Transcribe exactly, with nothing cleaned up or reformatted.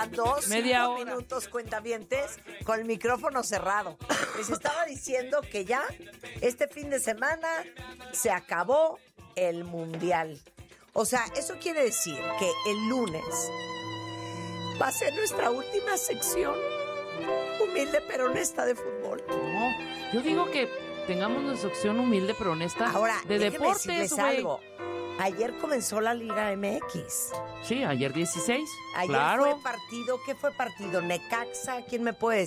dos Media cinco hora. minutos, cuentavientes, con el micrófono cerrado. Les estaba diciendo que ya este fin de semana se acabó el Mundial. O sea, eso quiere decir que el lunes va a ser nuestra última sección humilde pero honesta de fútbol. No, yo digo que tengamos nuestra sección humilde pero honesta Ahora, de déjenme deportes, decirles güey. algo. Ayer comenzó la Liga M X. Sí, ayer dieciséis. Ayer claro. fue partido, ¿qué fue partido? Necaxa, ¿quién me puede